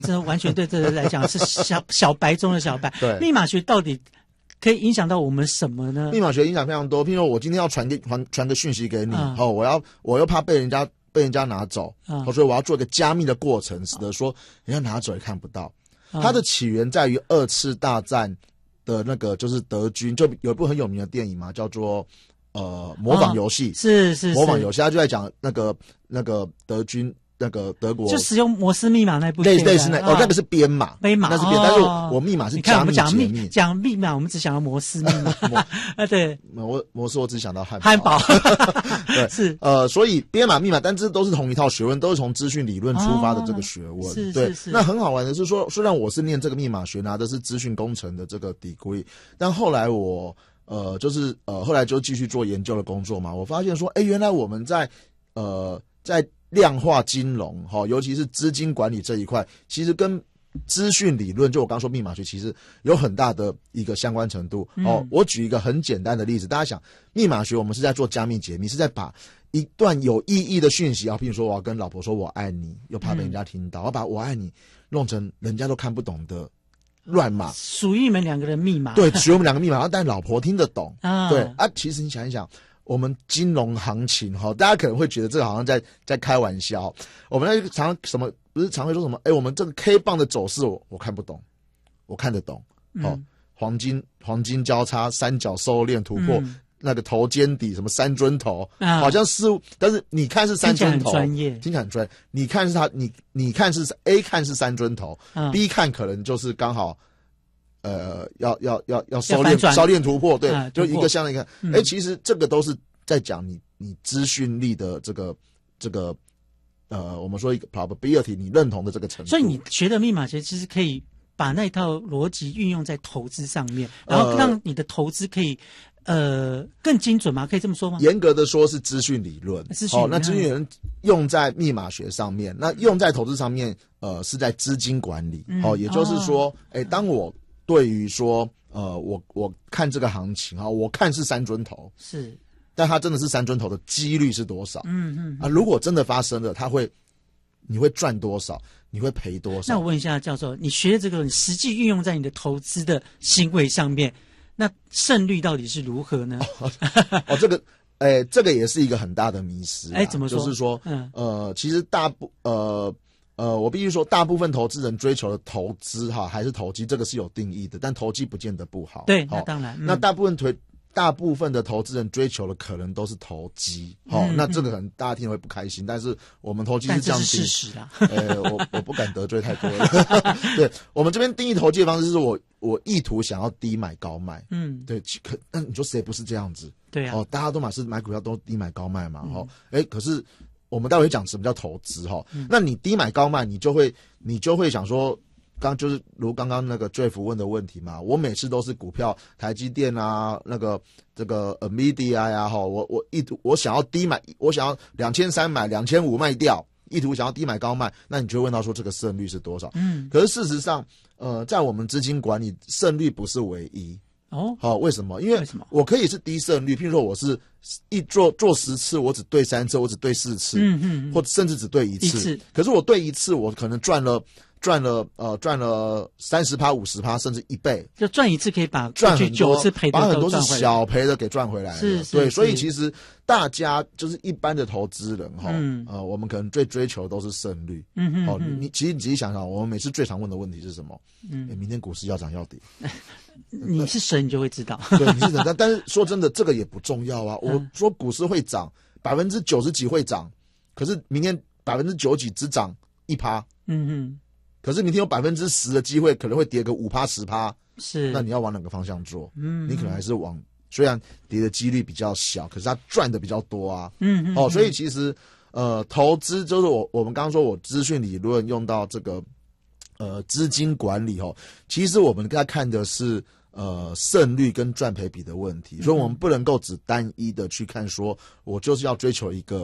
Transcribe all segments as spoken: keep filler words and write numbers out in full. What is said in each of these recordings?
这完全对这个来讲是小小白中的小白。 对， 密码学到底可以影响到我们什么呢？ 密码学影响非常多，譬如说我今天要传给传传个讯息给你， 嗯、 哦，我要我又怕被人家被人家拿走，嗯、所以我要做一个加密的过程，使得说人家拿走也看不到。嗯、它的起源在于二次大战的那个就是德军，就有一部很有名的电影嘛，叫做呃模仿游戏、 哦，是是是模仿游戏，他就在讲那个那个德军。那个德国就使用摩斯密码那部类类似那哦，那个是编码， 编码那是编， 哦、 但是我密码是加密解密。 讲密码，我们只想到摩斯密码啊，对， 摩摩斯我只想到汉汉堡， 对， 是呃，所以编码密码，但这都是同一套学问，都是从资讯理论出发的这个学问。 哦、是对是是。 那很好玩的是说，虽然我是念这个密码学，拿的是资讯工程的这个 degree， 但后来我呃，就是呃，后来就继续做研究的工作嘛，我发现说，哎，原来我们在呃在量化金融，尤其是资金管理这一块，其实跟资讯理论，就我刚说密码学，其实有很大的一个相关程度。嗯、哦，我举一个很简单的例子，大家想，密码学我们是在做加密解密，是在把一段有意义的讯息啊，譬如说我要跟老婆说我爱你，又怕被人家听到，我、嗯、要把我爱你弄成人家都看不懂的乱码， 属于你们两个人密码， 对，属于我们两个密码，但老婆听得懂。 啊、 对啊，其实你想一想。我们金融行情哈，大家可能会觉得这个好像在在开玩笑。我们那常什么不是常会说什么？哎，我们这个 K 棒的走势我我看不懂，我看得懂。哦，嗯、黄金黄金交叉三角收敛突破、嗯、那个头肩底什么三尊头，啊、好像是，但是你看是三尊头， 听起来很专业， 听起来很专业。你看是他，你你看是 A 看是三尊头、啊、，B 看可能就是刚好。呃，要要要要收敛收敛突破，对，啊、就一个像一个，哎、嗯欸，其实这个都是在讲你你资讯力的这个这个呃，我们说一个 probability， 你认同的这个程度。 所以你学的密码学其实可以把那一套逻辑运用在投资上面，然后让你的投资可以呃更精准吗？可以这么说吗？ 严格的说是资讯理论，好、哦，那资讯理论用在密码学上面，那用在投资上面，呃，是在资金管理，好、嗯哦，也就是说，哎、哦，当我对于说，呃，我我看这个行情啊，我看是三尊头， 是， 但它真的是三尊头的几率是多少？ 嗯嗯啊，如果真的发生了，它会，你会赚多少？你会赔多少？ 那我问一下教授，你学这个，你实际运用在你的投资的行为上面，那胜率到底是如何呢？ 哦，这个，哎，这个也是一个很大的迷思。 哎，怎么说？ 就是说，嗯，呃，其实大部，呃。呃，我必须说，大部分投资人追求的投资哈，还是投机，这个是有定义的，但投机不见得不好。 对，那当然。嗯、 那大部分推，大部分的投资人追求的可能都是投机，好、嗯哦，那这个可能大家听了会不开心，但是我们投机是这样定义。 但这是事实啊。 呃，我我不敢得罪太多了。对，我们这边定义投机的方式是我我意图想要低买高卖。嗯，对，可那你说谁不是这样子？ 对啊。 哦，大家都嘛是买股票都低买高卖嘛，嗯、哦，哎，可是。我们待会讲什么叫投资哈、嗯，那你低买高卖，你就会你就会想说，刚就是如刚刚那个 Jeff 问的问题嘛，我每次都是股票台积电啊，那个这个 Nvidia 呀哈，我我意图我想要低买，我想要两千三买两千五卖掉，意图想要低买高卖，那你就会问到说这个胜率是多少？嗯，可是事实上，呃，在我们资金管理，胜率不是唯一。 哦， 好、哦，为什么？因为我可以是低胜率，譬如说我是一做做十次，我只对三次，我只对四次，嗯嗯，或甚至只对一次。一次，可是我对一次，我可能赚了赚了呃赚了三十趴、五十趴，甚至一倍。 就赚一次可以把赚很九次赔的把很多是小赔的给赚回来了。 是是， 对，所以其实大家就是一般的投资人哈，嗯、呃，我们可能最追求都是胜率。嗯嗯，好、哦，你其实你仔细想想，我们每次最常问的问题是什么？嗯，明天股市要涨要跌。 你是神，你就会知道。 对，你是神，但但是说真的，这个也不重要啊。我说股市会涨，百分之九十几会涨，可是明天百分之九几只涨一趴，嗯哼。可是明天有百分之十的机会可能会跌个五趴十趴， 是。 那你要往哪个方向做？嗯，你可能还是往虽然跌的几率比较小，可是它赚的比较多啊。嗯嗯。哦，所以其实呃，投资就是我我们刚刚说我资讯理论用到这个。呃，资金管理哦，其实我们在看的是呃胜率跟赚赔比的问题，所以我们不能够只单一的去看说，我就是要追求一个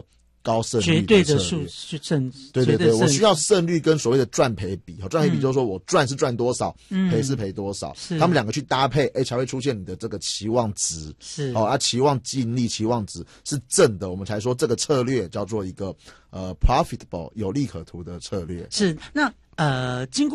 高胜率绝对的策略数是胜， 对对对， 绝我需要胜率跟所谓的赚赔比，赚赔比就是说我赚是赚多少， 嗯赔是赔多少， 是他们两个去搭配，哎，才会出现你的这个期望值， 是好、哦、啊，期望净利、期望值是正的，我们才说这个策略叫做一个呃 profitable 有利可图的策略。 是那呃经过。